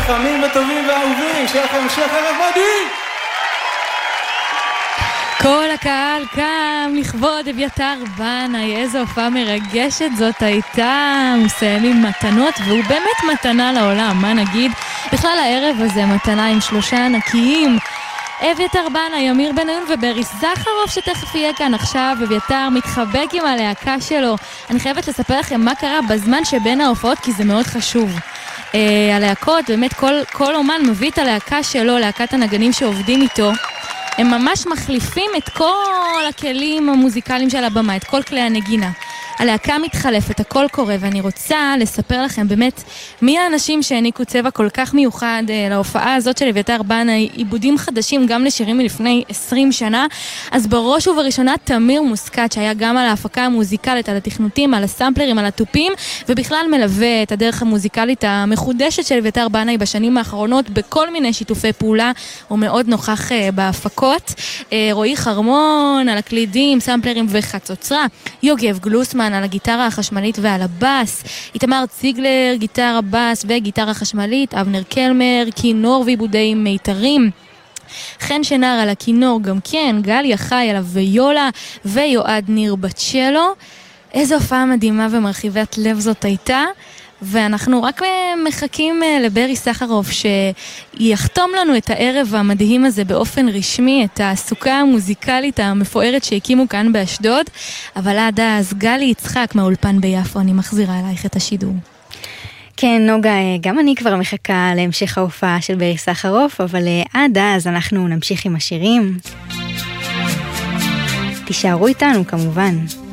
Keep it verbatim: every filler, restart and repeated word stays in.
חכמים וטובים ואהובים, שיהיה לכם המשך ערב מדהים. כל הקהל קם לכבוד אביתר בנאי, איזו הופעה מרגשת זאת הייתה. הוא מסיים עם מתנות, והוא באמת מתנה לעולם, מה נגיד? בכלל הערב הזה מתנה עם שלושה ענקיים, אביתר בנאי, אמיר בניון ובריס זכרוף שתכף יהיה כאן עכשיו. אביתר מתחבק עם הלהקה שלו. אני חייבת לספר לכם מה קרה בזמן שבין ההופעות, כי זה מאוד חשוב. Uh, הלהקות, באמת כל, כל אומן מביא את הלהקה שלו, להקת הנגנים שעובדים איתו. הם ממש מחליפים את כל הכלים המוזיקליים של הבמה, את כל כלי הנגינה. הלהקה מתחלפת, הכל קורה, ואני רוצה לספר לכם באמת מי האנשים שהעניקו צבע כל כך מיוחד אה, להופעה הזאת של אביתר בנאי, עיבודים חדשים גם לשירים מלפני עשרים שנה. אז בראש ובראשונה תמיר מוסקת, שהיה גם על ההפקה המוזיקלית, על התכנותים, על הסמפלרים, על הטופים, ובכלל מלווה את הדרך המוזיקלית המחודשת של אביתר בנאי בשנים האחרונות בכל מיני שיתופי פעולה. הוא מאוד נוכח אה, בהפקות. אה, רועי חרמון על הקלידים, סמפלרים וחצוצרה, יוגב גלוסמן על הגיטרה החשמלית ועל הבאס, איתמר ציגלר, גיטרה בס וגיטרה חשמלית, אבנר קלמר, כינור ועיבודי מיתרים, חן שנר על הכינור גם כן, גליה חי על הוויולה, ויועד ניר בצ'לו. איזו הופעה מדהימה ומרחיבת לב זאת הייתה. ואנחנו רק מחכים לברי סחרוף שיחתום לנו את הערב המדהים הזה באופן רשמי, את הסוכה המוזיקלית המפוארת שהקימו כאן באשדוד. אבל עד אז גלי יצחק מהאולפן ביפו, אני מחזירה אלייך את השידור. כן, נוגה, גם אני כבר מחכה להמשך ההופעה של ברי סחרוף, אבל עד אז אנחנו נמשיך עם השירים. תישארו איתנו כמובן.